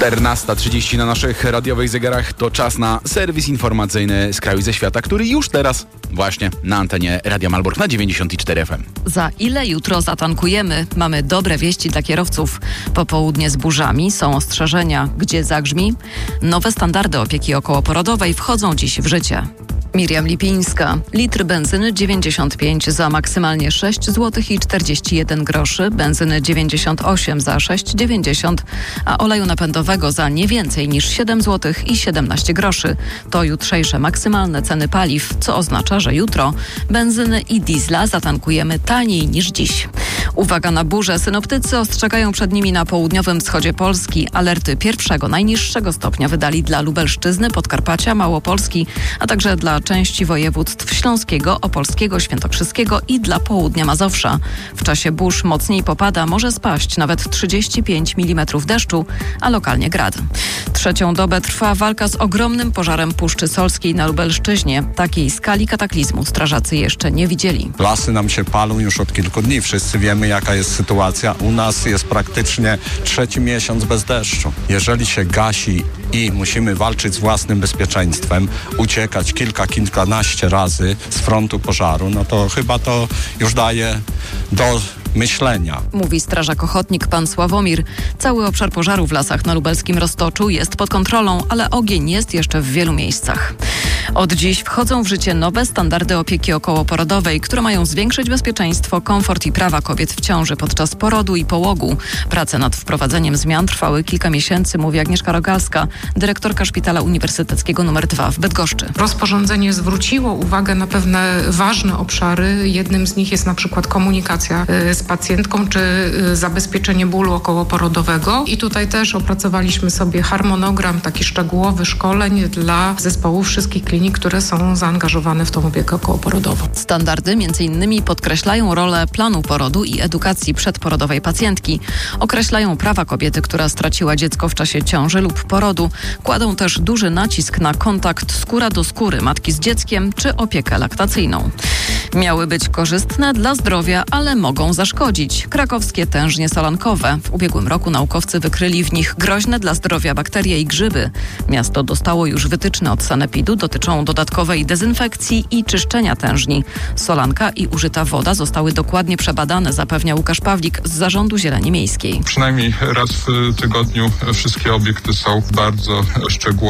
14:30 na naszych radiowych zegarach to czas na serwis informacyjny z kraju i ze świata, który już teraz właśnie na antenie Radia Malbork na 94 FM. Za ile jutro zatankujemy? Mamy dobre wieści dla kierowców. Popołudnie z burzami, są ostrzeżenia, gdzie zagrzmi. Nowe standardy opieki okołoporodowej wchodzą dziś w życie. Miriam Lipińska. Litr benzyny 95 za maksymalnie 6 zł i 41 groszy, benzyny 98 za 6,90, a oleju napędowego za nie więcej niż 7 zł i 17 groszy. To jutrzejsze maksymalne ceny paliw, co oznacza, że jutro benzyny i diesla zatankujemy taniej niż dziś. Uwaga na burze. Synoptycy ostrzegają przed nimi na południowym wschodzie Polski. Alerty pierwszego, najniższego stopnia wydali dla Lubelszczyzny, Podkarpacia, Małopolski, a także dla części województw śląskiego, opolskiego, świętokrzyskiego i dla południa Mazowsza. W czasie burz mocniej popada, może spaść nawet 35 mm deszczu, a lokalnie grad. Trzecią dobę trwa walka z ogromnym pożarem Puszczy Solskiej na Lubelszczyźnie. Takiej skali kataklizmu strażacy jeszcze nie widzieli. Lasy nam się palą już od kilku dni. Wszyscy wiemy, jaka jest sytuacja. U nas jest praktycznie 3. miesiąc bez deszczu. Jeżeli się gasi i musimy walczyć z własnym bezpieczeństwem, uciekać kilkanaście razy z frontu pożaru, no to chyba to już daje do myślenia. Mówi strażak ochotnik pan Sławomir. Cały obszar pożaru w lasach na lubelskim Roztoczu jest pod kontrolą, ale ogień jest jeszcze w wielu miejscach. Od dziś wchodzą w życie nowe standardy opieki okołoporodowej, które mają zwiększyć bezpieczeństwo, komfort i prawa kobiet w ciąży podczas porodu i połogu. Prace nad wprowadzeniem zmian trwały kilka miesięcy, mówi Agnieszka Rogalska, dyrektorka Szpitala Uniwersyteckiego nr 2 w Bydgoszczy. Rozporządzenie zwróciło uwagę na pewne ważne obszary. Jednym z nich jest na przykład komunikacja z pacjentką czy zabezpieczenie bólu okołoporodowego. I tutaj też opracowaliśmy sobie harmonogram taki szczegółowy szkoleń dla zespołów wszystkich klinik, które są zaangażowane w tą opiekę okołoporodową. Standardy m.in. podkreślają rolę planu porodu i edukacji przedporodowej pacjentki. Określają prawa kobiety, która straciła dziecko w czasie ciąży lub porodu. Kładą też duży nacisk na kontakt skóra do skóry matki z dzieckiem czy opiekę laktacyjną. Miały być korzystne dla zdrowia, ale mogą zaszkodzić. Krakowskie tężnie solankowe. W ubiegłym roku naukowcy wykryli w nich groźne dla zdrowia bakterie i grzyby. Miasto dostało już wytyczne od sanepidu, dotyczą dodatkowej dezynfekcji i czyszczenia tężni. Solanka i użyta woda zostały dokładnie przebadane, zapewnia Łukasz Pawlik z Zarządu Zieleni Miejskiej. Przynajmniej raz w tygodniu wszystkie obiekty są bardzo szczegółowo